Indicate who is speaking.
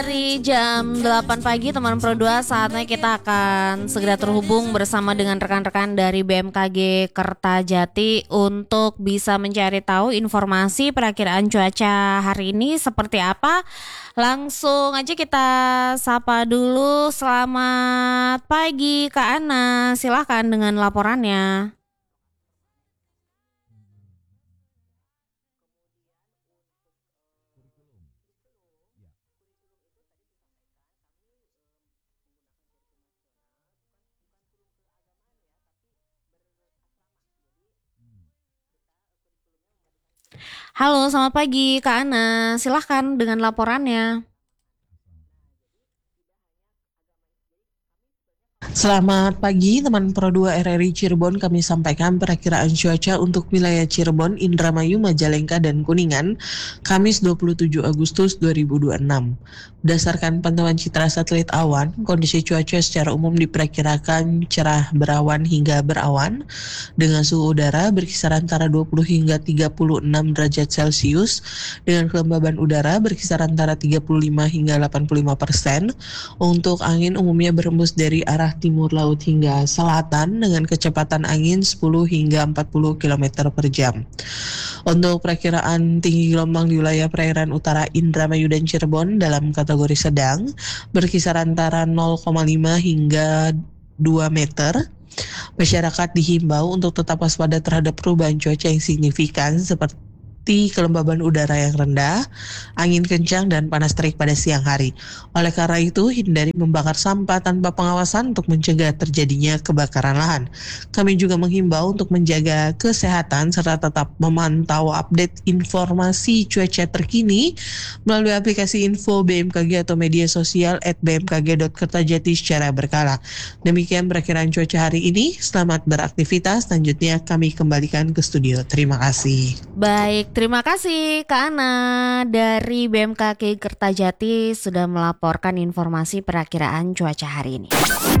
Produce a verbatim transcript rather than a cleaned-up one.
Speaker 1: Dari jam delapan pagi teman Pro dua, saatnya kita akan segera terhubung bersama dengan rekan-rekan dari B M K G Kertajati untuk bisa mencari tahu informasi perakiraan cuaca hari ini seperti apa. Langsung aja kita sapa dulu. Selamat pagi Kak Ana, silahkan dengan laporannya. Halo, selamat pagi Kak Ana, silahkan dengan laporannya.
Speaker 2: Selamat pagi teman Pro dua R R I Cirebon, kami sampaikan perakiraan cuaca untuk wilayah Cirebon, Indramayu, Majalengka, dan Kuningan, Kamis dua puluh tujuh Agustus dua ribu dua puluh enam. Berdasarkan pantauan citra satelit awan, kondisi cuaca secara umum diperkirakan cerah berawan hingga berawan, dengan suhu udara berkisar antara dua puluh hingga tiga puluh enam derajat Celcius, dengan kelembaban udara berkisar antara tiga puluh lima hingga delapan puluh lima persen. Untuk angin umumnya berembus dari arah timur laut hingga selatan dengan kecepatan angin sepuluh hingga empat puluh kilometer per jam. Untuk perakiraan tinggi gelombang di wilayah perairan utara Indramayu dan Cirebon dalam kategori sedang berkisar antara nol koma lima hingga dua meter. Masyarakat dihimbau untuk tetap waspada terhadap perubahan cuaca yang signifikan seperti kelembaban udara yang rendah, angin kencang, dan panas terik pada siang hari. Oleh karena itu, hindari membakar sampah tanpa pengawasan untuk mencegah terjadinya kebakaran lahan. Kami juga menghimbau untuk menjaga kesehatan serta tetap memantau update informasi cuaca terkini melalui aplikasi info B M K G atau media sosial at b m k g dot kertajati secara berkala. Demikian perakiraan cuaca hari ini. Selamat beraktivitas. Selanjutnya kami kembalikan ke studio. Terima kasih.
Speaker 1: Baik, terima kasih Kak Ana dari B M K G Kertajati sudah melaporkan informasi perakiraan cuaca hari ini.